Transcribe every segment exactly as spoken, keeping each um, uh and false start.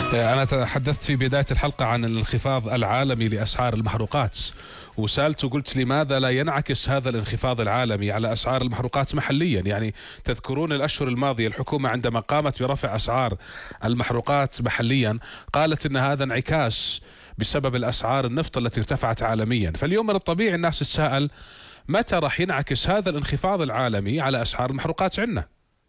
أنا تحدثت في بداية الحلقة عن الانخفاض العالمي لأسعار المحروقات، وسألت وقلت لماذا لا ينعكس هذا الانخفاض العالمي على أسعار المحروقات محليا؟ يعني تذكرون الأشهر الماضية الحكومة عندما قامت برفع أسعار المحروقات محليا قالت إن هذا انعكاس بسبب الأسعار النفط التي ارتفعت عالميا. فاليوم من الطبيعي الناس تتساءل متى راح ينعكس هذا الانخفاض العالمي على أسعار المحروقات عندنا؟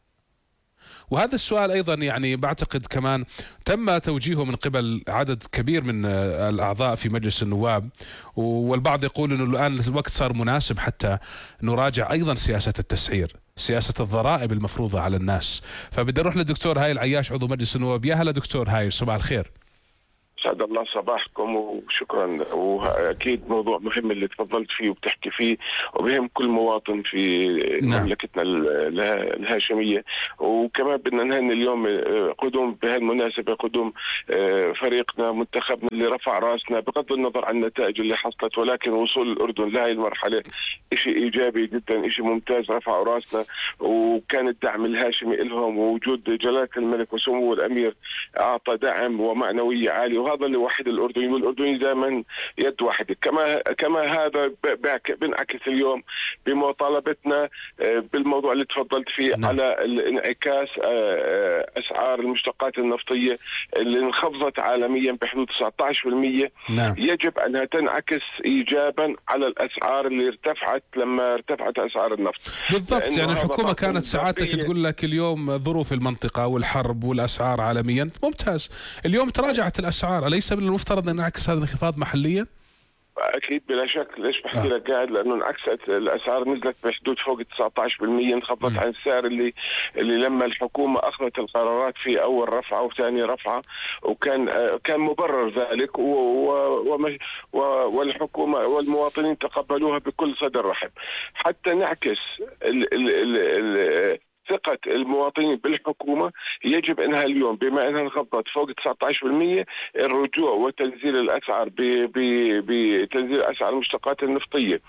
وهذا السؤال أيضا يعني بعتقد كمان تم توجيهه من قبل عدد كبير من الأعضاء في مجلس النواب، والبعض يقول أنه الآن الوقت صار مناسب حتى نراجع أيضا سياسة التسعير، سياسة الضرائب المفروضة على الناس. فبدي أروح للدكتور هاي العياش عضو مجلس النواب. يا هلا دكتور هاي، صباح الخير. سعد الله صباحكم وشكرا. واكيد موضوع مهم اللي تفضلت فيه وبتحكي فيه وبهم كل مواطن في نعم. مملكتنا الهاشميه. وكمان بدنا نهني اليوم قدوم بهالمناسبه قدوم فريقنا منتخبنا اللي رفع راسنا بغض النظر عن النتائج اللي حصلت، ولكن وصول الاردن لهي المرحله شيء ايجابي جدا، شيء ممتاز. رفعوا راسنا وكان الدعم الهاشمي لهم، ووجود جلاله الملك وسمو الامير اعطى دعم ومعنويه عاليه، وهذا اللي وحد الاردني، والاردني دائما يد واحده. كما كما هذا بنعكس اليوم بمطالبتنا بالموضوع اللي تفضلت فيه نعم. على الانعكاس اسعار المشتقات النفطيه اللي انخفضت عالميا بحدود تسعة عشر بالمئة نعم. يجب انها تنعكس ايجابا على الاسعار اللي ارتفعت لما ارتفعت اسعار النفط بالضبط. يعني الحكومه كانت ساعاتك تقول لك اليوم ظروف المنطقه والحرب والاسعار عالميا ممتاز، اليوم تراجعت الاسعار، أليس من المفترض أن نعكس هذا الانخفاض محليا؟ أكيد بلا شك. ليش بحكي آه. لك قاعد؟ لأنه انعكست الأسعار، نزلت بحدود فوق تسعة عشر بالمئة، انخفضت عن السعر اللي اللي لما الحكومة أخذت القرارات في أول رفعة وثاني رفعة، وكان آه كان مبرر ذلك، و و و والحكومة والمواطنين تقبلوها بكل صدر رحب. حتى نعكس ال ال ال ال ثقة المواطنين بالحكومة يجب انها اليوم بما انها انخفضت فوق تسعة عشر بالمئة الرجوع وتنزيل الاسعار بتنزيل اسعار المشتقات النفطية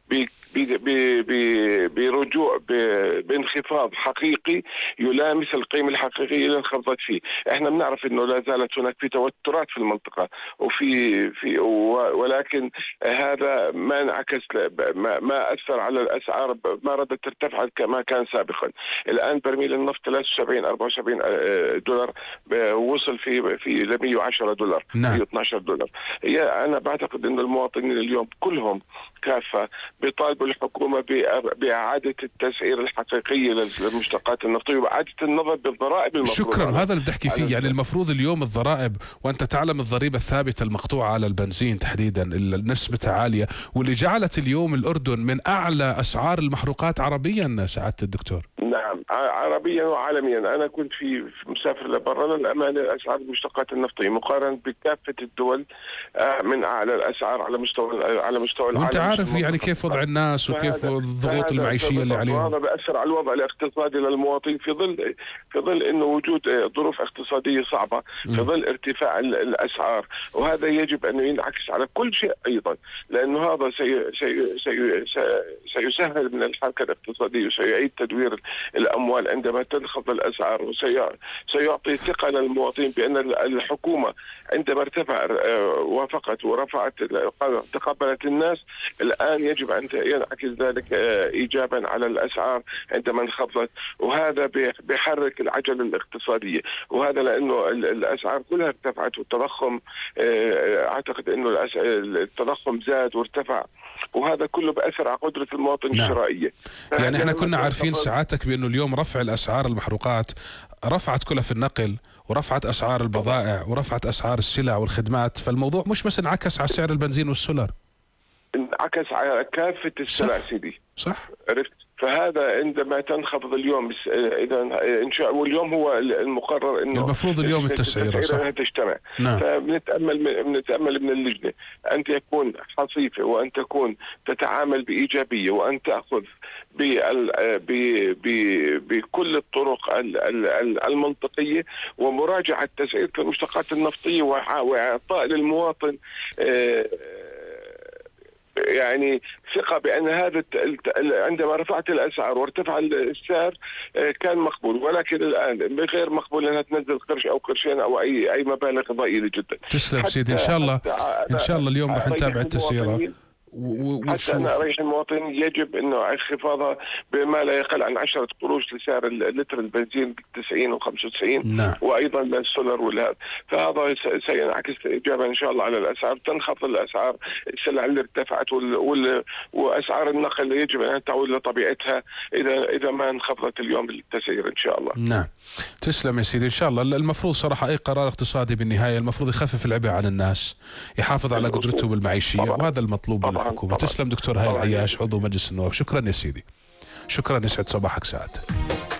برجوع بانخفاض حقيقي يلامس القيمة الحقيقية اللي انخفضت فيه. احنا بنعرف انه لا زالت هناك في توترات في المنطقة وفي في ولكن هذا ما انعكس، ما, ما اثر على الاسعار، ما ردت ترتفع كما كان سابقا. الان برميل النفط ثلاثة وسبعين أربعة وسبعين دولار، وصل في في ل مئة وعشرة دولار نعم. مئة واثني عشر دولار. انا بعتقد ان المواطنين اليوم كلهم كافة بيطالبوا الحكومة بإعادة التسعير الحقيقية للمشتقات النفطية وإعادة النظر بالضرائب المفروضة. شكرا، هذا اللي بدي أحكي فيه. يعني المفروض اليوم الضرائب، وأنت تعلم الضريبة الثابتة المقطوعة على البنزين تحديدا نسبتها عالية، واللي جعلت اليوم الأردن من أعلى أسعار المحروقات عربيا سعادة الدكتور. نعم، عربيا وعالميا. أنا كنت في مسافر لبرا، للأمانة أسعار المشتقات النفطية مقارنة بكافة الدول من أعلى الأسعار على مستوى على مستوى العالم. وأنت عارف يعني كيف وضع الناس وكيف الضغوط المعيشية اللي عليهم. هذا بأثر على الوضع الاقتصادي للمواطن في ظل في ظل إنه وجود ظروف اقتصادية صعبة، في ظل ارتفاع الأسعار، وهذا يجب أن ينعكس على كل شيء أيضا، لأنه هذا سي سي سي سيسهل من الحركة الاقتصادية وسيعيد تدوير الأموال عندما تنخفض الأسعار، وسيعطي ثقة للمواطنين بأن الحكومة عندما ارتفع وافقت ورفعت تقبلت الناس، الآن يجب أن ينعكس ذلك إيجابا على الأسعار عندما انخفضت، وهذا بيحرك العجلة الاقتصادية. وهذا لأنه الأسعار كلها ارتفعت، والتضخم أعتقد أنه التضخم زاد وارتفع، وهذا كله بأثر على قدرة المواطن نعم. الشرائية. يعني احنا كنا عارفين ساعاتك بأنه اليوم رفع الأسعار المحروقات رفعت كلف النقل ورفعت أسعار البضائع ورفعت أسعار السلع والخدمات، فالموضوع مش بس انعكس على سعر البنزين والسولر، انعكس على كافة السلع سيدي. صح. عرفت؟ فهذا عندما تنخفض اليوم اذا ان شاء واليوم هو المقرر انه المفروض اليوم التسعير صح تجتمع نعم. فبنتامل بنتامل من اللجنه ان تكون حصيفه وان تكون تتعامل بايجابيه وان تاخذ بكل الطرق المنطقيه ومراجعه تسعير المشتقات النفطيه واعطاء للمواطن يعني ثقة بأن هذا عندما رفعت الأسعار وارتفع السعر كان مقبول، ولكن الآن غير مقبول أنها تنزل قرش أو قرشين أو أي أي مبالغ ضئيلة جدا. تسلم سيدي، إن شاء الله إن شاء الله اليوم راح نتابع التسعيرة. حتى أنا أريح المواطنين يجب أنه انخفاضها بما لا يقل عن عشرة قروش لسعر اللتر البنزين تسعين وخمسة وتسعين. نعم. وأيضا السولر والهذا، فهذا سينعكس إيجابا إن شاء الله على الأسعار، تنخفض الأسعار السلع اللي ارتفعت وال... وال... وأسعار النقل يجب أن تعود لطبيعتها إذا إذا ما انخفضت اليوم التسعير إن شاء الله. نعم تسلم يا سيدي. إن شاء الله المفروض صراحة أي قرار اقتصادي بالنهاية المفروض يخفف العبء عن الناس، يحافظ على قدرتهم المعيشية، وهذا المطلوب من الحكومة. تسلم دكتور هاي العياش عضو مجلس النواب، شكرا يا سيدي، شكرا، يسعد صباحك سعد.